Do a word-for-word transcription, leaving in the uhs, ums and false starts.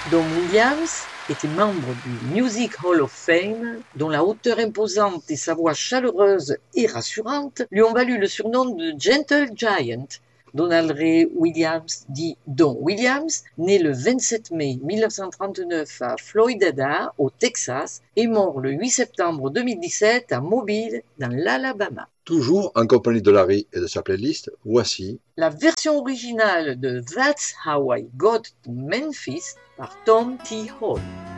Don Williams était membre du Music Hall of Fame, dont la hauteur imposante et sa voix chaleureuse et rassurante lui ont valu le surnom de Gentle Giant. Donald Ray Williams, dit Don Williams, né le vingt-sept mai mille neuf cent trente-neuf à Floydada, au Texas, est mort le huit septembre deux mille dix-sept à Mobile, dans l'Alabama. Toujours en compagnie de Larry et de sa playlist, voici la version originale de That's How I Got to Memphis par Tom T. Hall.